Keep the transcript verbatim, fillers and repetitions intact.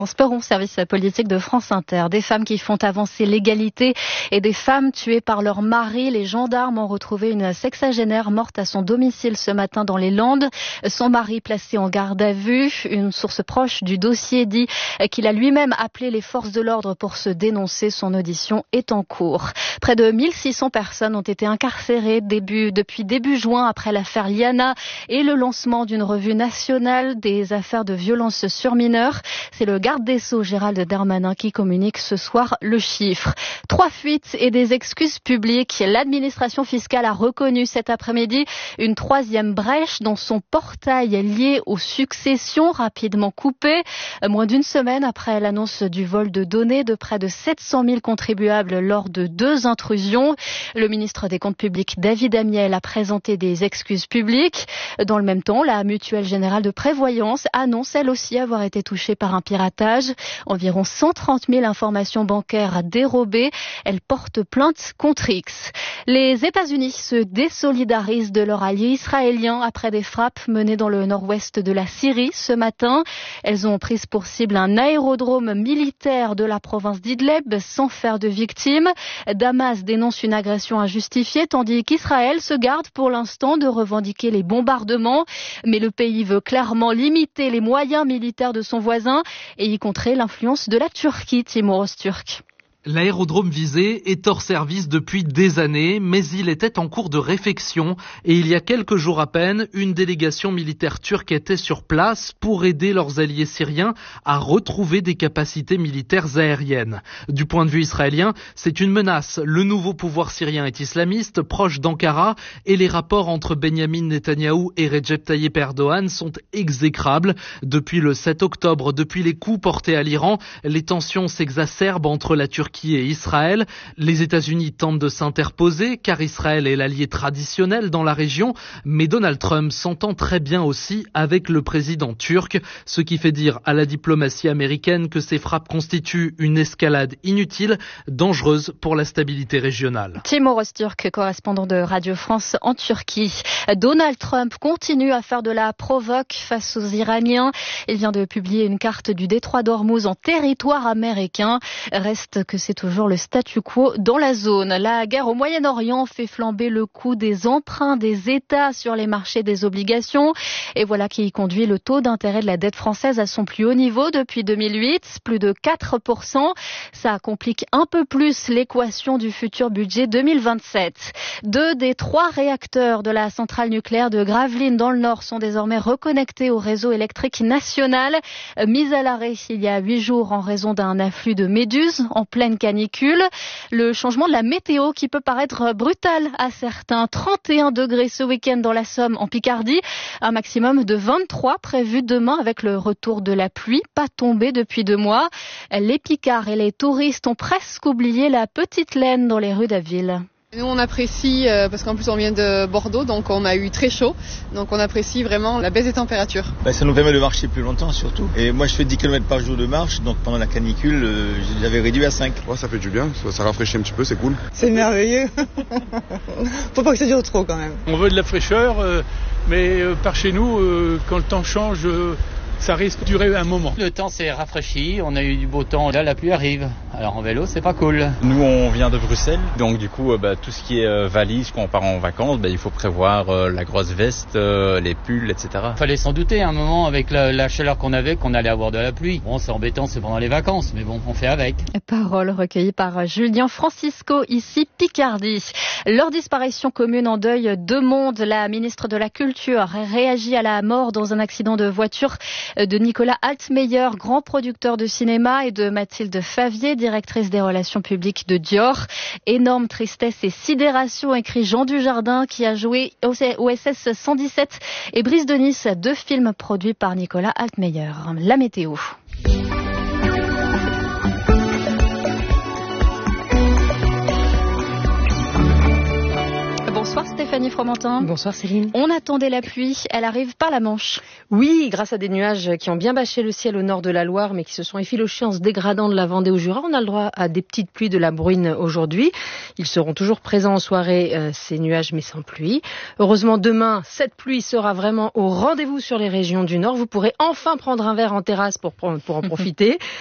En sport, service politique de France Inter. Des femmes qui font avancer l'égalité et des femmes tuées par leur mari. Les gendarmes ont retrouvé une sexagénaire morte à son domicile ce matin dans les Landes. Son mari placé en garde à vue. Une source proche du dossier dit qu'il a lui-même appelé les forces de l'ordre pour se dénoncer. Son audition est en cours. Près de mille six cents personnes ont été incarcérées début, depuis début juin après l'affaire Liana et le lancement d'une revue nationale des affaires de violence sur mineurs. C'est le garde des Sceaux Gérald Darmanin qui communique ce soir le chiffre. Trois fuites et des excuses publiques. L'administration fiscale a reconnu cet après-midi une troisième brèche dans son portail lié aux successions rapidement coupées. Moins d'une semaine après l'annonce du vol de données de près de sept cent mille contribuables lors de deux intrusions. Le ministre des Comptes publics David Amiel a présenté des excuses publiques. Dans le même temps, la Mutuelle Générale de Prévoyance annonce elle aussi avoir été touchée par un piratage. Environ cent trente mille informations bancaires dérobées. Elle porte plainte contre X. Les États-Unis se désolidarisent de leur allié israélien après des frappes menées dans le nord-ouest de la Syrie ce matin. Elles ont pris pour cible un aérodrome militaire de la province d'Idleb sans faire de victimes. Damas dénonce une agression injustifiée tandis qu'Israël se garde pour l'instant de revendiquer les bombardements. Mais le pays veut clairement limiter les moyens militaires de son voisin et y contrer l'influence de la Turquie, Timo Rosturk. L'aérodrome visé est hors service depuis des années, mais il était en cours de réfection et il y a quelques jours à peine, une délégation militaire turque était sur place pour aider leurs alliés syriens à retrouver des capacités militaires aériennes. Du point de vue israélien, c'est une menace. Le nouveau pouvoir syrien est islamiste, proche d'Ankara et les rapports entre Benyamin Netanyahou et Recep Tayyip Erdogan sont exécrables. Depuis le sept octobre, depuis les coups portés à l'Iran, les tensions s'exacerbent entre la Turquie et Israël. Les États-Unis tentent de s'interposer car Israël est l'allié traditionnel dans la région, mais Donald Trump s'entend très bien aussi avec le président turc, ce qui fait dire à la diplomatie américaine que ces frappes constituent une escalade inutile, dangereuse pour la stabilité régionale. Timo Rosturk, correspondant de Radio France en Turquie. Donald Trump continue à faire de la provoque face aux Iraniens. Il vient de publier une carte du détroit d'Ormuz en territoire américain. Reste que c'est toujours le statu quo dans la zone. La guerre au Moyen-Orient fait flamber le coût des emprunts des États sur les marchés des obligations. Et voilà qui conduit le taux d'intérêt de la dette française à son plus haut niveau depuis deux mille huit, plus de quatre pour cent. Ça complique un peu plus l'équation du futur budget deux mille vingt-sept. Deux des trois réacteurs de la centrale nucléaire de Gravelines dans le Nord sont désormais reconnectés au réseau électrique national. Mis à l'arrêt il y a huit jours en raison d'un afflux de méduses en pleine canicule. Le changement de la météo qui peut paraître brutal à certains. trente et un degrés ce week-end dans la Somme en Picardie. Un maximum de vingt-trois prévu demain avec le retour de la pluie. Pas tombée depuis deux mois. Les Picards et les touristes ont presque oublié la petite laine dans les rues d'Aville. Nous on apprécie, euh, parce qu'en plus on vient de Bordeaux, donc on a eu très chaud, donc on apprécie vraiment la baisse des températures. Bah, ça nous permet de marcher plus longtemps surtout. Et moi je fais dix kilomètres par jour de marche, donc pendant la canicule, euh, j'avais réduit à cinq. Ouais, ça fait du bien, ça, ça rafraîchit un petit peu, c'est cool. C'est merveilleux. Faut pas que ça dure trop quand même. On veut de la fraîcheur, euh, mais euh, par chez nous, euh, quand le temps change... Euh, ça risque de durer un moment. Le temps s'est rafraîchi, on a eu du beau temps, là la pluie arrive. Alors en vélo, c'est pas cool. Nous on vient de Bruxelles, donc du coup bah, tout ce qui est euh, valise quand on part en vacances, bah, il faut prévoir euh, la grosse veste, euh, les pulls, et cetera. Fallait s'en douter à un moment avec la, la chaleur qu'on avait qu'on allait avoir de la pluie. Bon, c'est embêtant, c'est pendant les vacances, mais bon, on fait avec. Parole recueillie par Julien Francisco, ici Picardie. Leur disparition commune en deuil deux mondes. La ministre de la Culture réagit à la mort dans un accident de voiture de Nicolas Altmeyer, grand producteur de cinéma, et de Mathilde Favier, directrice des relations publiques de Dior. Énorme tristesse et sidération, écrit Jean Dujardin, qui a joué O S S cent dix-sept et Brise de Nice, deux films produits par Nicolas Altmeyer. La météo. Bonsoir Stéphane. Stéphanie Fromentin. Bonsoir Céline. On attendait la pluie, elle arrive par la Manche. Oui, grâce à des nuages qui ont bien bâché le ciel au nord de la Loire, mais qui se sont effilochés en se dégradant de la Vendée au Jura. On a le droit à des petites pluies de la bruine aujourd'hui. Ils seront toujours présents en soirée, euh, ces nuages, mais sans pluie. Heureusement, demain, cette pluie sera vraiment au rendez-vous sur les régions du nord. Vous pourrez enfin prendre un verre en terrasse pour, pour en profiter.